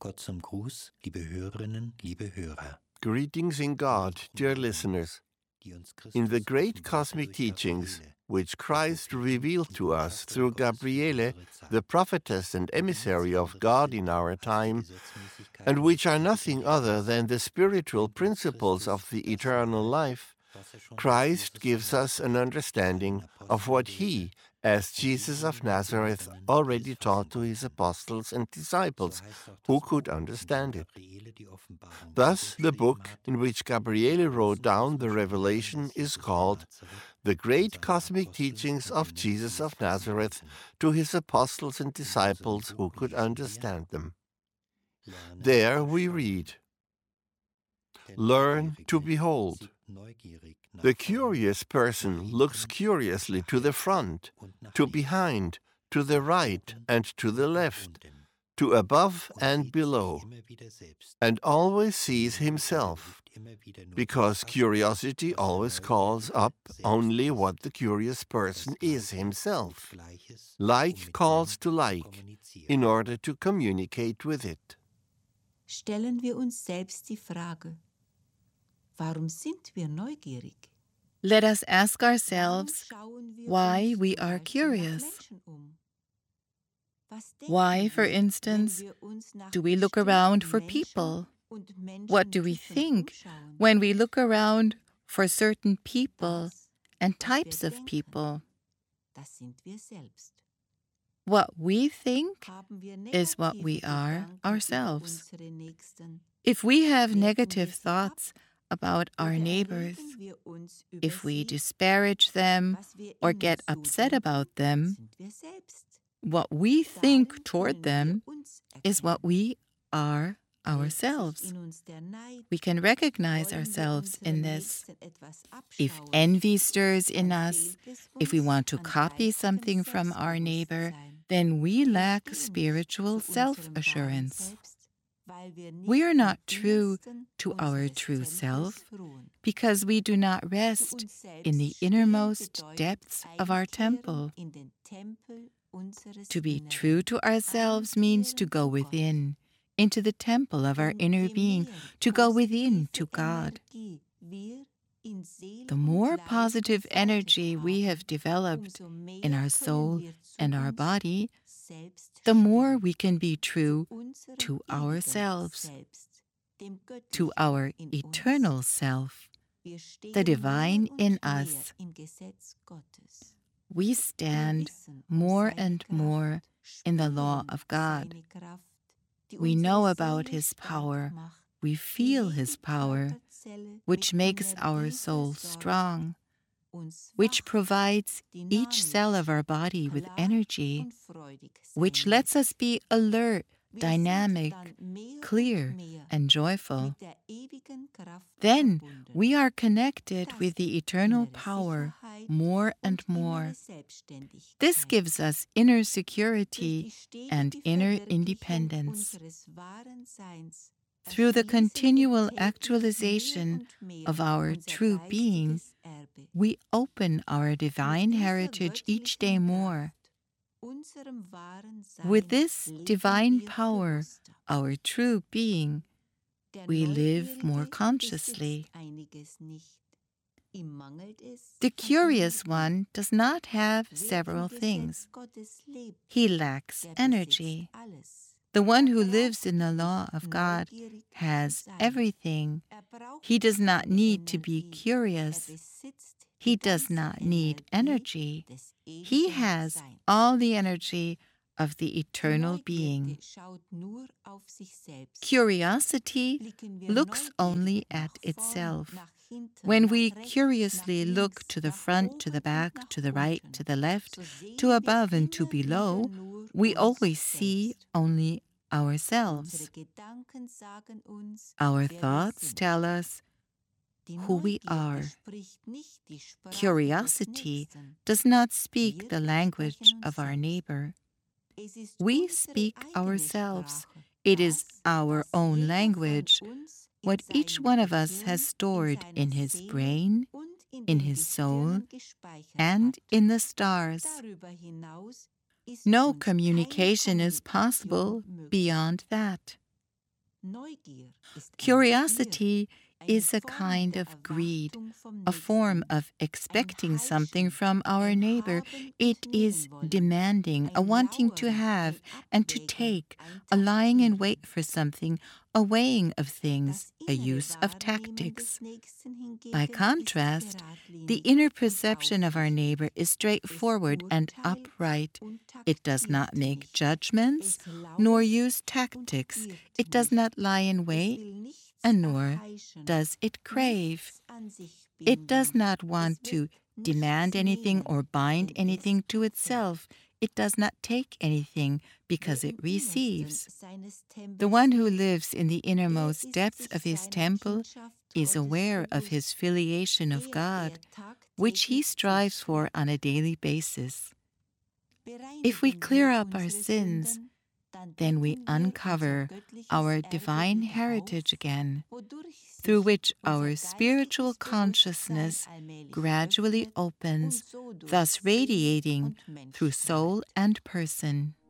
Gott zum Gruß, liebe Hörerinnen, liebe Hörer. Greetings in God, dear listeners. In the great cosmic teachings, which Christ revealed to us through Gabriele, the prophetess and emissary of God in our time, and which are nothing other than the spiritual principles of the eternal life, Christ gives us an understanding of what he, as Jesus of Nazareth, already taught to his apostles and disciples, who could understand it. Thus, the book in which Gabriele wrote down the revelation is called The Great Cosmic Teachings of Jesus of Nazareth to his apostles and disciples who could understand them. There we read, "Learn to behold. The curious person looks curiously to the front, to behind, to the right and to the left, to above and below, and always sees himself, because curiosity always calls up only what the curious person is himself. Like calls to like, in order to communicate with it." Stellen wir uns selbst die Frage, warum sind wir neugierig? Let us ask ourselves why we are curious. Why, for instance, do we look around for people? What do we think when we look around for certain people and types of people? What we think is what we are ourselves. If we have negative thoughts about our neighbors, if we disparage them or get upset about them, what we think toward them is what we are ourselves. We can recognize ourselves in this. If envy stirs in us, if we want to copy something from our neighbor, then we lack spiritual self-assurance. We are not true to our true self because we do not rest in the innermost depths of our temple. To be true to ourselves means to go within, into the temple of our inner being, to go within to God. The more positive energy we have developed in our soul and our body, the more we can be true to ourselves, to our eternal self, the divine in us. We stand more and more in the law of God. We know about His power, we feel His power, which makes our soul strong, which provides each cell of our body with energy, which lets us be alert, dynamic, clear, and joyful. Then we are connected with the eternal power more and more. This gives us inner security and inner independence. Through the continual actualization of our true being, we open our divine heritage each day more. With this divine power, our true being, we live more consciously. The curious one does not have several things. He lacks energy. The one who lives in the law of God has everything. He does not need to be curious. He does not need energy. He has all the energy of the eternal being. Curiosity looks only at itself. When we curiously look to the front, to the back, to the right, to the left, to above and to below, we always see only ourselves. Our thoughts tell us who we are. Curiosity does not speak the language of our neighbor. We speak ourselves. It is our own language, what each one of us has stored in his brain, in his soul, and in the stars. No communication is possible beyond that. Curiosity is a kind of greed, a form of expecting something from our neighbor. It is demanding, a wanting to have and to take, a lying in wait for something, a weighing of things, a use of tactics. By contrast, the inner perception of our neighbor is straightforward and upright. It does not make judgments, nor use tactics. It does not lie in wait, and nor does it crave. It does not want to demand anything or bind anything to itself. It does not take anything because it receives. The one who lives in the innermost depths of his temple is aware of his filiation of God, which he strives for on a daily basis. If we clear up our sins, then we uncover our divine heritage again, through which our spiritual consciousness gradually opens, thus radiating through soul and person.